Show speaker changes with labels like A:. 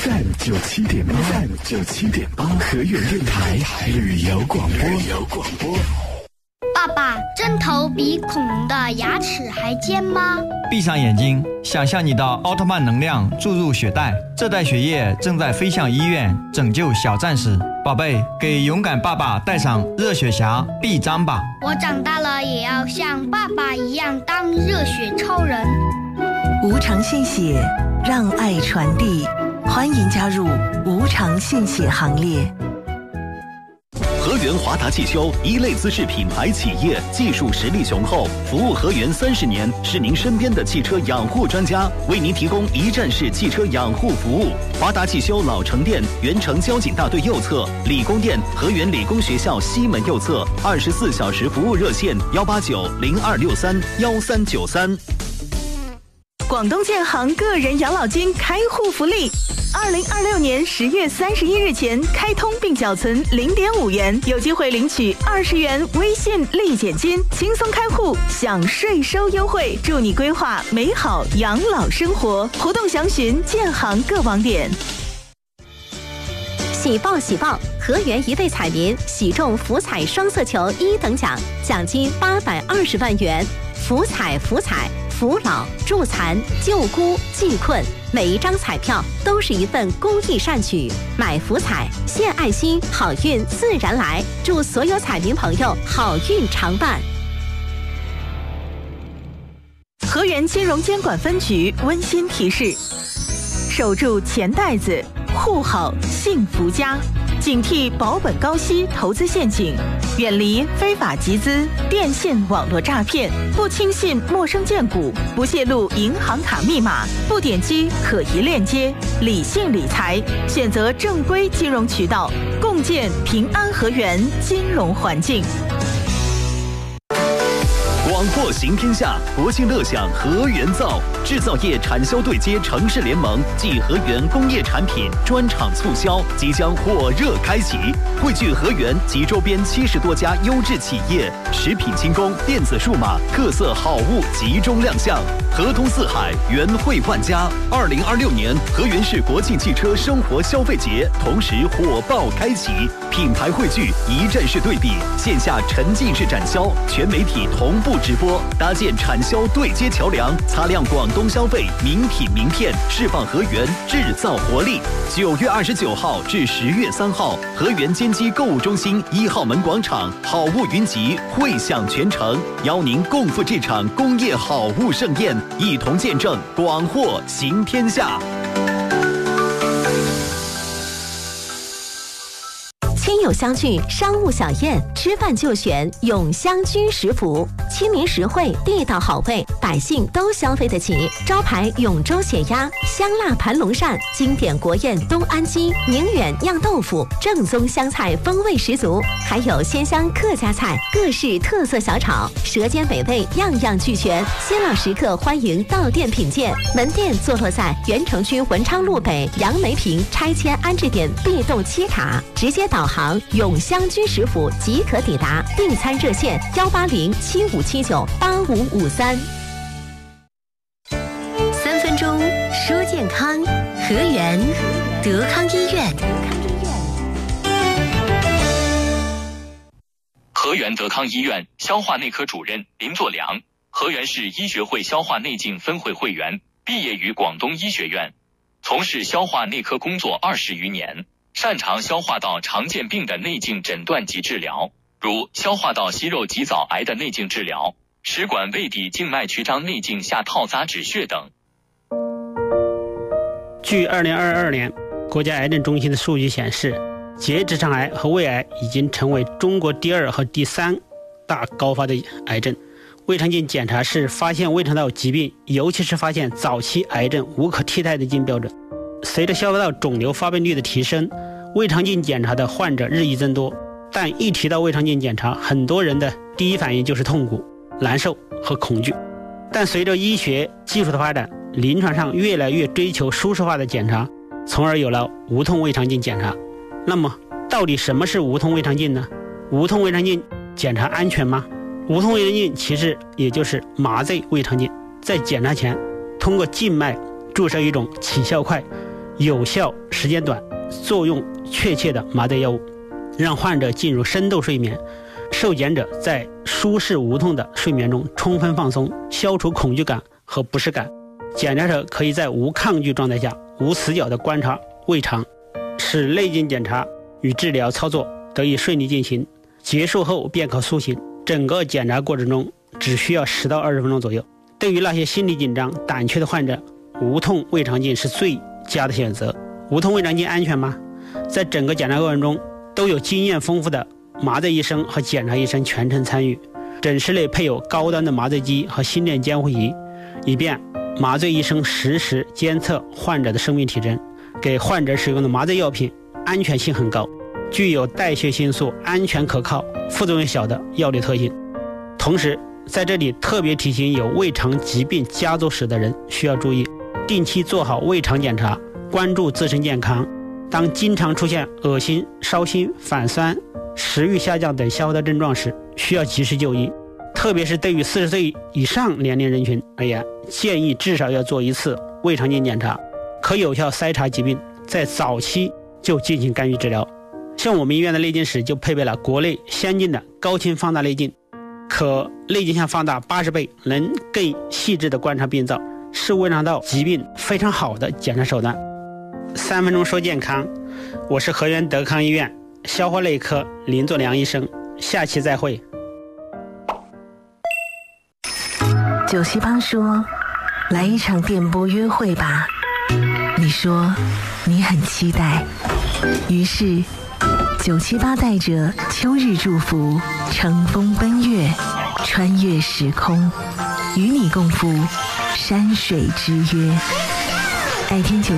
A: FM 97.8，河源电台旅游广播。
B: 爸爸，针头比恐龙的牙齿还尖吗？
C: 闭上眼睛，想象你的奥特曼能量注入血袋，这袋血液正在飞向医院，拯救小战士。宝贝，给勇敢爸爸戴上热血侠臂章吧。
B: 我长大了也要像爸爸一样当热血超人。
D: 无偿献血，让爱传递，欢迎加入无偿献血行列。
E: 河源华达汽修一类资质品牌企业，技术实力雄厚，服务河源30年，是您身边的汽车养护专家，为您提供一站式汽车养护服务。华达汽修老城店原城交警大队右侧，理工店河源理工学校西门右侧，24小时服务热线189-0263-1393。
D: 广东建行个人养老金开户福利，2026年10月31日前开通并缴存0.5元，有机会领取20元微信立减金，轻松开户享税收优惠，祝你规划美好养老生活。活动详询建行各网点。
F: 喜报喜报！河源一位彩民喜中福彩双色球1等奖，奖金820万元。福彩福彩，扶老助残救孤济困，每一张彩票都是一份公益善举。买福彩献爱心，好运自然来。祝所有彩民朋友好运常伴。
D: 河源金融监管分局温馨提示：守住钱袋子，护好幸福家，警惕保本高息投资陷阱，远离非法集资、电信网络诈骗，不轻信陌生荐股，不泄露银行卡密码，不点击可疑链接，理性理财，选择正规金融渠道，共建平安河源金融环境。
E: 广货行天下，国庆乐享河源造，制造业产销对接城市联盟暨河源工业产品专场促销即将火热开启，汇聚河源及周边70多家优质企业，食品轻工、电子数码特色好物集中亮相，河通四海，源汇万家。2026年河源市国庆汽车生活消费节同时火爆开启，品牌汇聚，一站式对比，线下沉浸式展销，全媒体同步直播，搭建产销对接桥梁，擦亮广东消费名品名片，释放河源制造活力。9月29号至10月3号，河源坚基购物中心1号门广场，好物云集，汇享全城，邀您共赴这场工业好物盛宴，一同见证广货行天下。
F: 亲友相聚，商务小宴，吃饭就选永香居食府，亲民实惠，地道好味，百姓都消费得起。招牌永州血鸭、香辣盘龙鳝，经典国宴东安鸡、宁远酿豆腐，正宗湘菜风味十足，还有鲜香客家菜，各式特色小炒，舌尖美味样样俱全。新老食客欢迎到店品鉴。门店坐落在原城区文昌路北杨梅坪拆迁安置点 B 栋7塔，直接导航永香居食府即可抵达。订餐热线18075798553。3分钟说健康，河源德康医院。
G: 河源德康医院消化内科主任林作良，河源市医学会消化内镜分会会员，毕业于广东医学院，从事消化内科工作20余年，擅长消化道常见病的内镜诊断及治疗，如消化道息肉及早癌的内镜治疗，食管胃底静脉曲张内镜下套扎止血等。
H: 据2022年国家癌症中心的数据显示，结直肠癌和胃癌已经成为中国第2和第3大高发的癌症。胃肠镜检查是发现胃肠道疾病，尤其是发现早期癌症无可替代的金标准。随着消化道肿瘤发病率的提升，胃肠镜检查的患者日益增多，但一提到胃肠镜检查，很多人的第一反应就是痛苦、难受和恐惧。但随着医学技术的发展，临床上越来越追求舒适化的检查，从而有了无痛胃肠镜检查。那么到底什么是无痛胃肠镜呢？无痛胃肠镜检查安全吗？无痛胃肠镜其实也就是麻醉胃肠镜，在检查前通过静脉注射一种起效快、 有效时间短、作用确切的麻醉药物，让患者进入深度睡眠。受检者在舒适无痛的睡眠中充分放松，消除恐惧感和不适感。检查者可以在无抗拒状态下无死角地观察胃肠，使内镜检查与治疗操作得以顺利进行。结束后便可苏醒，整个检查过程中只需要10到20分钟左右。对于那些心理紧张、胆怯的患者，无痛胃肠镜是最佳的选择。无痛胃肠镜安全吗？在整个检查过程中都有经验丰富的麻醉医生和检查医生全程参与，诊室内配有高端的麻醉机和心电监护仪，以便麻醉医生实时监测患者的生命体征。给患者使用的麻醉药品安全性很高，具有代谢性素安全可靠、副作用小的药理特性。同时在这里特别提醒有胃肠疾病家族史的人需要注意，定期做好胃肠检查，关注自身健康。当经常出现恶心、烧心、反酸、食欲下降等消化道症状时，需要及时就医。特别是对于40岁以上年龄人群而言，建议至少要做1次胃肠镜检查，可有效筛查疾病，在早期就进行干预治疗。像我们医院的内镜室就配备了国内先进的高清放大内镜，可内镜像放大80倍，能更细致地观察病灶，是胃肠道疾病非常好的检查手段。3分钟说健康，我是河源德康医院消化内科林作良医生，下期再会。
I: 978说，来一场电波约会吧。你说你很期待，于是978带着秋日祝福，乘风奔月，穿越时空，与你共赴山水之约。爱听9